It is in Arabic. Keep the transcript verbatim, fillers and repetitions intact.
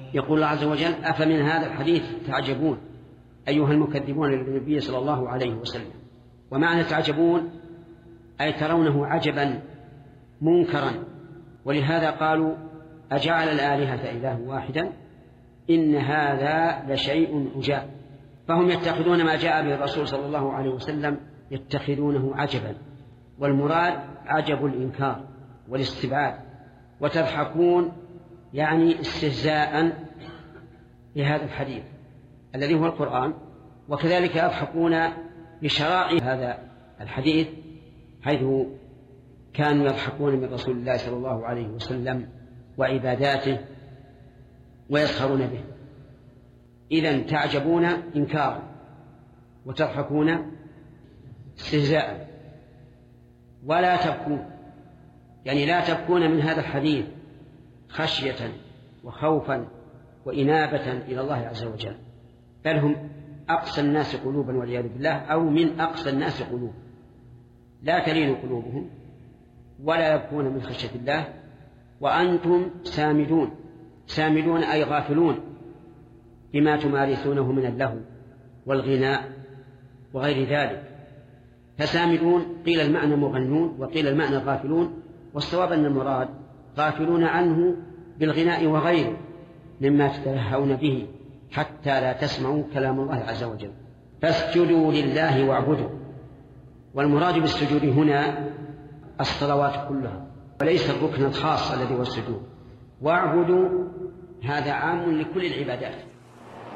يقول الله عز وجل: أفمن هذا الحديث تعجبون أيها المكذبون للنبي صلى الله عليه وسلم. ومعنى تعجبون أي ترونه عجبا منكرا، ولهذا قالوا: أجعل الآلهة إله واحدا إن هذا لشيء عجاب. فهم يتخذون ما جاء به الرسول صلى الله عليه وسلم يتخذونه عجبا، والمراد عجب الإنكار والاستبعاد. وتضحكون يعني استهزاء بهذا الحديث الذي هو القرآن، وكذلك يضحكون بشرائع هذا الحديث، حيث كانوا يضحكون من رسول الله صلى الله عليه وسلم وعباداته ويسخرون به. إذن تعجبون إنكارا وتضحكون استهزاء. ولا تبكون يعني لا تبكون من هذا الحديث خشية وخوفا وإنابة إلى الله عز وجل، بل هم أقسى الناس قلوبا والعياذ بالله، أو من أقسى الناس قلوبا، لا تلين قلوبهم ولا يبكون من خشية الله، وأنتم سامدون. سامدون أي غافلون بما تمارسونه من اللهو والغناء وغير ذلك. فسامدون قيل المعنى مغنون وقيل المعنى غافلون، والصواب أن المراد غافلون عنه بالغناء وغيره مما تتلهون به حتى لا تسمعوا كلام الله عز وجل. فاسجدوا لله واعبدوا. والمراد بالسجود هنا الصلوات كلها وليس الركن الخاص الذي هو السجود. واعبدوا هذا عام لكل العبادات،